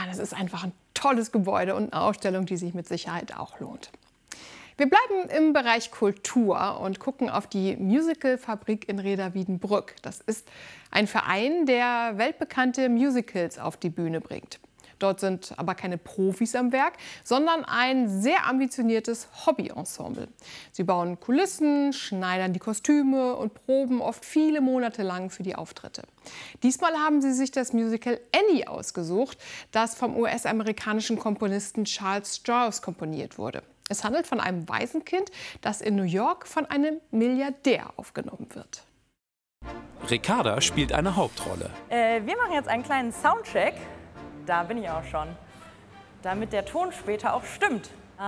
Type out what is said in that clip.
das ist einfach ein tolles Gebäude und eine Ausstellung, die sich mit Sicherheit auch lohnt. Wir bleiben im Bereich Kultur und gucken auf die Musicalfabrik in Rheda-Wiedenbrück. Das ist ein Verein, der weltbekannte Musicals auf die Bühne bringt. Dort sind aber keine Profis am Werk, sondern ein sehr ambitioniertes Hobbyensemble. Sie bauen Kulissen, schneidern die Kostüme und proben oft viele Monate lang für die Auftritte. Diesmal haben sie sich das Musical Annie ausgesucht, das vom US-amerikanischen Komponisten Charles Strouse komponiert wurde. Es handelt von einem Waisenkind, das in New York von einem Milliardär aufgenommen wird. Ricarda spielt eine Hauptrolle. Wir machen jetzt einen kleinen Soundcheck. Da bin ich auch schon. Damit der Ton später auch stimmt.